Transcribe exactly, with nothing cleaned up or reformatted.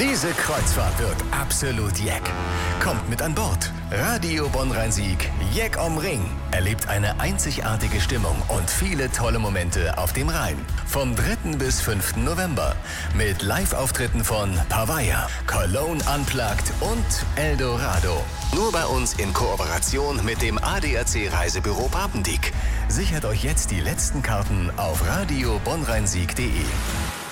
Diese Kreuzfahrt wird absolut jeck. Kommt mit an Bord. Radio Bonn-Rhein-Sieg, Jeck am Ring. Erlebt eine einzigartige Stimmung und viele tolle Momente auf dem Rhein. Vom dritten bis fünften November. Mit Live-Auftritten von Pavaya, Cologne Unplugged und Eldorado. Nur bei uns in Kooperation mit dem A D A C Reisebüro Papendieck. Sichert euch jetzt die letzten Karten auf radio bonn rhein sieg punkt de.